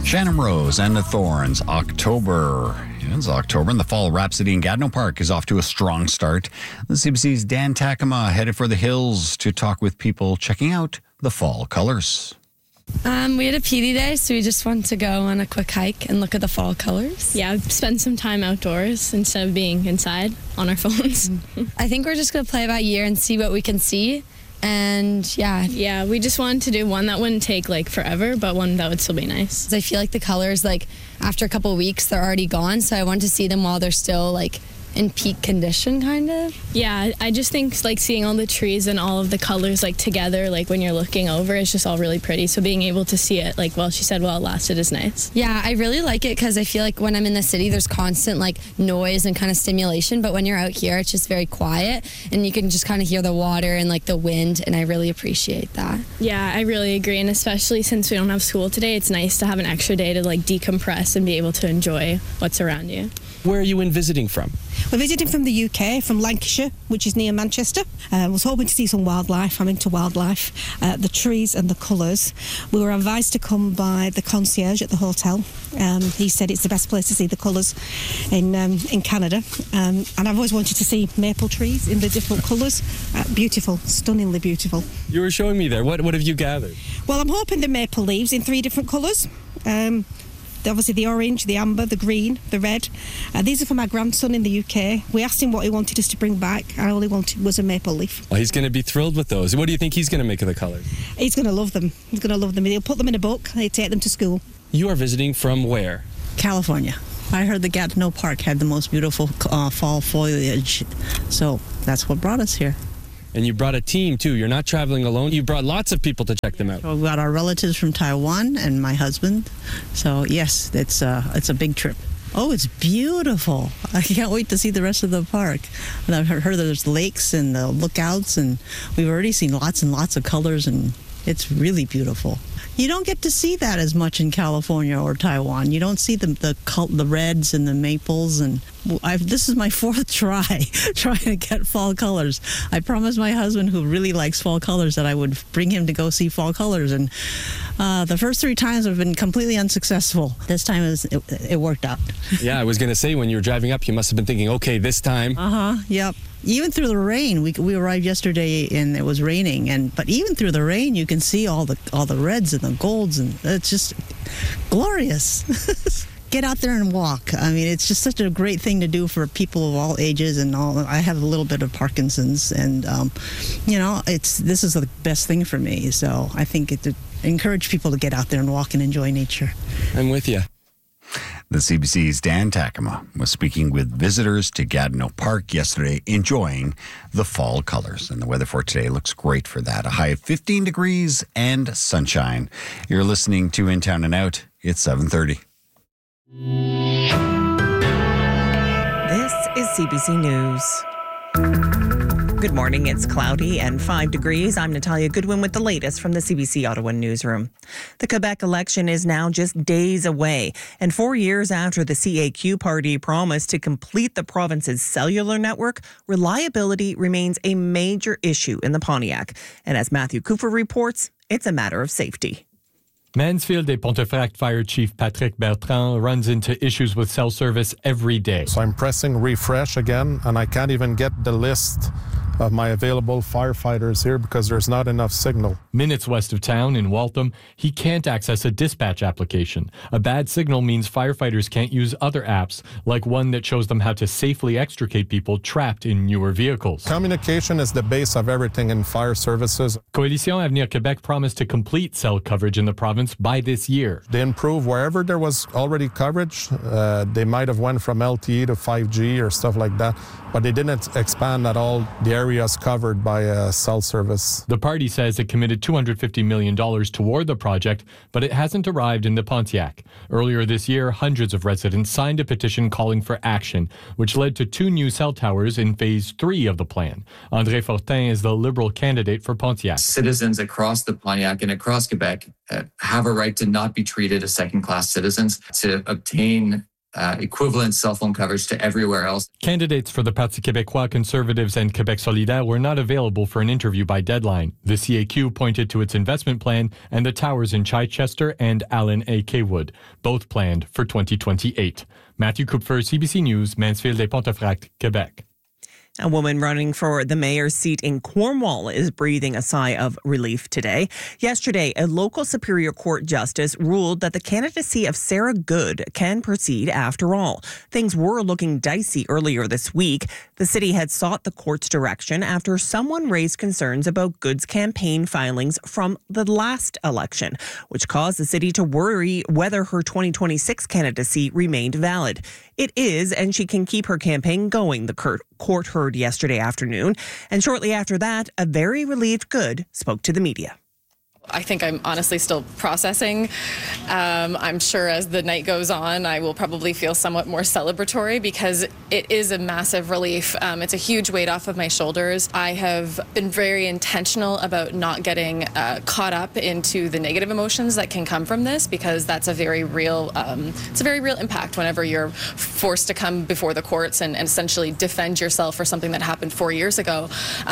Shannon Rose and the Thorns, October. It's October, and the Fall Rhapsody in Gatineau Park is off to a strong start. The CBC's Dan Takema headed for the hills to talk with people checking out the fall colors. We had a PD day, so we just wanted to go on a quick hike and look at the fall colors. Yeah, spend some time outdoors instead of being inside on our phones. I think we're just going to play by ear and see what we can see. And yeah, we just wanted to do one that wouldn't take forever, but one that would still be nice. I feel like the colors, after a couple of weeks, they're already gone. So I want to see them while they're still in peak condition, kind of. Yeah, I just think seeing all the trees and all of the colors together, when you're looking over, it's just all really pretty. So being able to see it, she said, while it lasted is nice. Yeah, I really like it because I feel like when I'm in the city, there's constant noise and kind of stimulation. But when you're out here, it's just very quiet and you can just kind of hear the water and the wind. And I really appreciate that. Yeah, I really agree. And especially since we don't have school today, it's nice to have an extra day to decompress and be able to enjoy what's around you. Where are you visiting from? We're visiting from the UK, from Lancashire, which is near Manchester. I was hoping to see some wildlife. I'm into wildlife, the trees and the colours. We were advised to come by the concierge at the hotel. He said it's the best place to see the colours in Canada. And I've always wanted to see maple trees in the different colours. Beautiful, stunningly beautiful. You were showing me there. What have you gathered? Well, I'm hoping the maple leaves in 3 different colours. Obviously the orange, the amber, the green, the red. These are for my grandson in the UK. We asked him what he wanted us to bring back. All he wanted was a maple leaf. Well, he's going to be thrilled with those. What do you think he's going to make of the colors? He's going to love them. He's going to love them. He'll put them in a book. He'll take them to school. You are visiting from where? California. I heard the Gatineau Park had the most beautiful fall foliage. So that's what brought us here. And you brought a team, too. You're not traveling alone. You brought lots of people to check them out. So we got our relatives from Taiwan and my husband. So, yes, it's a big trip. Oh, it's beautiful. I can't wait to see the rest of the park. And I've heard there's lakes and the lookouts, and we've already seen lots and lots of colors, and it's really beautiful. You don't get to see that as much in California or Taiwan. You don't see the reds and the maples. And this is my 4th try trying to get fall colors. I promised my husband, who really likes fall colors, that I would bring him to go see fall colors. And the first 3 times have been completely unsuccessful. This time it worked out. Yeah, I was going to say, when you were driving up, you must have been thinking, okay, this time. Yep. Even through the rain, we arrived yesterday and it was raining, but even through the rain, you can see all the reds and the golds, and it's just glorious. Get out there and walk. I mean, it's just such a great thing to do for people of all ages and all. I have a little bit of Parkinson's, and this is the best thing for me. So I think it to encourage people to get out there and walk and enjoy nature. I'm with you. The CBC's Dan Takema was speaking with visitors to Gatineau Park yesterday, enjoying the fall colors. And the weather for today looks great for that. A high of 15 degrees and sunshine. You're listening to In Town and Out. It's 7:30. This is CBC News. Good morning. It's cloudy and 5 degrees. I'm Natalia Goodwin with the latest from the CBC Ottawa newsroom. The Quebec election is now just days away, and 4 years after the CAQ party promised to complete the province's cellular network, reliability remains a major issue in the Pontiac. And as Matthew Cooper reports, it's a matter of safety. Mansfield et Pontefract Fire Chief Patrick Bertrand runs into issues with cell service every day. So I'm pressing refresh again, and I can't even get the list of my available firefighters here because there's not enough signal. Minutes west of town in Waltham, he can't access a dispatch application. A bad signal means firefighters can't use other apps, like one that shows them how to safely extricate people trapped in newer vehicles. Communication is the base of everything in fire services. Coalition Avenir Québec promised to complete cell coverage in the province by this year. They improved wherever there was already coverage. They might have went from LTE to 5G or stuff like that, but they didn't expand at all the areas covered by cell service. The party says it committed $250 million toward the project, but it hasn't arrived in the Pontiac. Earlier this year, hundreds of residents signed a petition calling for action, which led to 2 new cell towers in Phase 3 of the plan. André Fortin is the Liberal candidate for Pontiac. Citizens across the Pontiac and across Quebec have a right to not be treated as second-class citizens, to obtain equivalent cell phone coverage to everywhere else. Candidates for the Parti québécois, Conservatives, and Québec solidaire were not available for an interview by deadline. The CAQ pointed to its investment plan and the towers in Chichester and Allen A. Kaywood, both planned for 2028. Matthew Kupfer, CBC News, Mansfield et Pontefract, Quebec. A woman running for the mayor's seat in Cornwall is breathing a sigh of relief today. Yesterday, a local Superior Court justice ruled that the candidacy of Sarah Good can proceed after all. Things were looking dicey earlier this week. The city had sought the court's direction after someone raised concerns about Good's campaign filings from the last election, which caused the city to worry whether her 2026 candidacy remained valid. It is, and she can keep her campaign going, the court heard yesterday afternoon. And shortly after that, a very relieved Good spoke to the media. I think I'm honestly still processing. I'm sure as the night goes on, I will probably feel somewhat more celebratory because it is a massive relief. It's a huge weight off of my shoulders. I have been very intentional about not getting caught up into the negative emotions that can come from this, because that's a very real, it's a very real impact whenever you're forced to come before the courts and essentially defend yourself for something that happened 4 years ago.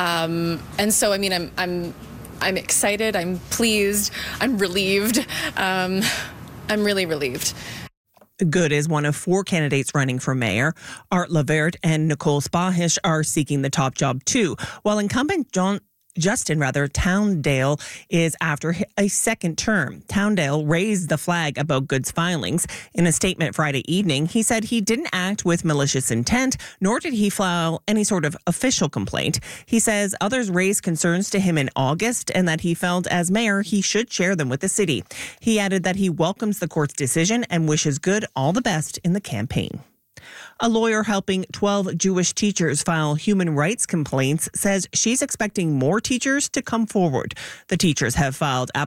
And so, I mean, I'm excited, I'm pleased, I'm relieved. I'm really relieved. Good is one of 4 candidates running for mayor. Art Lavert and Nicole Spahish are seeking the top job too, while incumbent Justin Towndale is after a second term. Towndale raised the flag about Good's filings. In a statement Friday evening, he said he didn't act with malicious intent, nor did he file any sort of official complaint. He says others raised concerns to him in August and that he felt as mayor he should share them with the city. He added that he welcomes the court's decision and wishes Good all the best in the campaign. A lawyer helping 12 Jewish teachers file human rights complaints says she's expecting more teachers to come forward. The teachers have filed applications